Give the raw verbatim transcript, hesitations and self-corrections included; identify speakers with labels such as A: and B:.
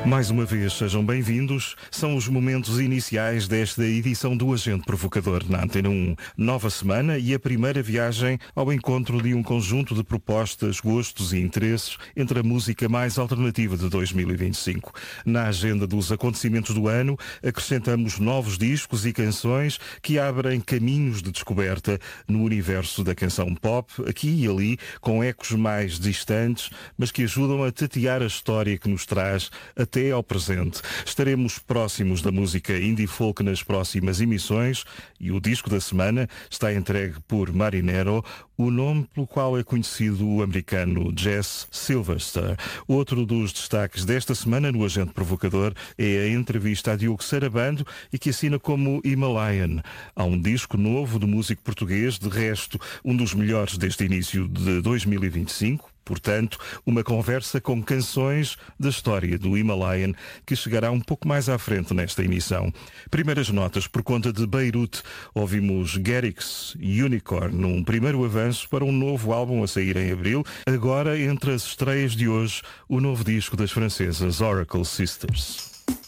A: Mais uma vez, sejam bem-vindos. São os momentos iniciais desta edição do Agente Provocador na Antena um. Nova semana e a primeira viagem ao encontro de um conjunto de propostas, gostos e interesses entre a música mais alternativa de dois mil e vinte e cinco. Na agenda dos acontecimentos do ano, acrescentamos novos discos e canções que abrem caminhos de descoberta no universo da canção pop, aqui e ali, com ecos mais distantes, mas que ajudam a tatear a história que nos traz até ao presente. Estaremos próximos da música indie folk nas próximas emissões e o disco da semana está entregue por Marinero, o nome pelo qual é conhecido o americano Jess Silverster. Outro dos destaques desta semana no Agente Provocador é a entrevista a Diogo Sarabando e que assina como Himalayan. Há um disco novo do músico português, de resto um dos melhores deste início de dois mil e vinte e cinco. Portanto, uma conversa com canções da história do Himalayan que chegará um pouco mais à frente nesta emissão. Primeiras notas por conta de Beirute. Ouvimos Garrix Unicorn num primeiro avanço para um novo álbum a sair em abril. Agora, entre as estreias de hoje, o novo disco das francesas Oracle Sisters.